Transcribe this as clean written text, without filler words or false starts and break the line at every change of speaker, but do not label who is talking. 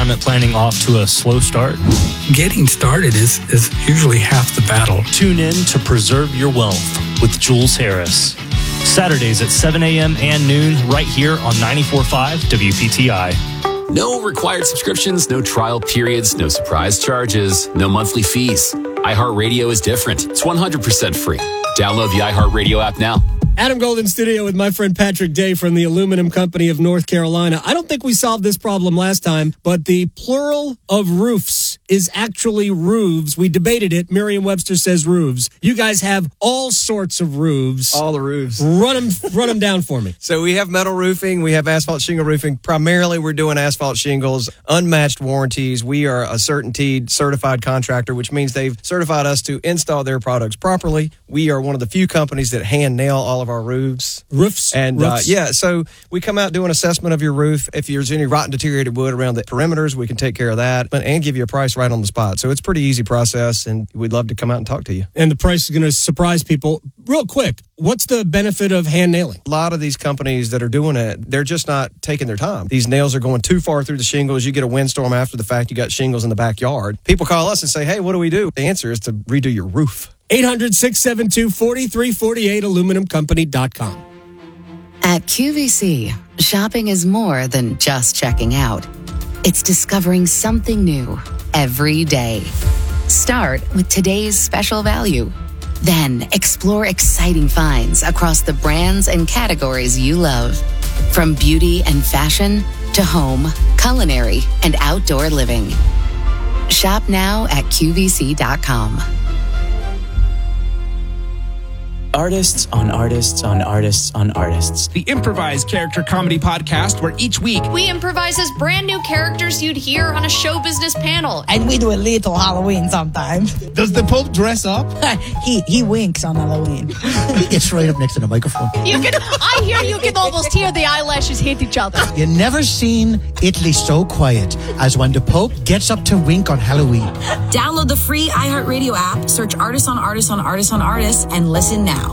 retirement planning off to a slow start?
Getting started is usually half the battle.
Tune in to Preserve Your Wealth with Jules Harris. Saturdays at 7 a.m. and noon right here on 94.5 WPTI.
No required subscriptions, no trial periods, no surprise charges, no monthly fees. iHeartRadio is different. It's 100% free. Download the iHeartRadio app now.
Adam Gold in studio with my friend Patrick Day from the Aluminum Company of North Carolina. I don't think we solved this problem last time, but the plural of roofs is actually roofs. We debated it. Merriam-Webster says roofs. You guys have all sorts of roofs.
All the roofs.
Run them down for me.
So we have metal roofing. We have asphalt shingle roofing. Primarily, we're doing asphalt shingles, unmatched warranties. We are a CertainTeed certified contractor, which means they've certified us to install their products properly. We are one of the few companies that hand nail all of our roofs.
Roofs?
And
roofs.
So we come out, do an assessment of your roof. If there's any rotten, deteriorated wood around the perimeters, we can take care of that and give you a price right on the spot. So it's a pretty easy process, and we'd love to come out and talk to you.
And the price is going to surprise people. Real quick, what's the benefit of hand nailing?
A lot of these companies that are doing it, they're just not taking their time. These nails are going too far through the shingles. You get a windstorm after the fact, you got shingles in the backyard. People call us and say, hey, what do we do? The answer is to redo your roof.
800-672-4348, aluminumcompany.com.
At QVC, shopping is more than just checking out. It's discovering something new every day. Start with today's special value. Then explore exciting finds across the brands and categories you love. From beauty and fashion to home, culinary, and outdoor living. Shop now at QVC.com.
Artists on artists on artists on artists.
The improvised character comedy podcast where each week
we improvise as brand new characters you'd hear on a show business panel.
And we do a little Halloween sometimes.
Does the Pope dress up?
he winks on Halloween.
He gets right up next to the microphone.
I hear you can almost hear the eyelashes hit each other.
You never seen Italy so quiet as when the Pope gets up to wink on Halloween.
Download the free iHeartRadio app, search Artists on Artists on Artists on Artists, and listen now.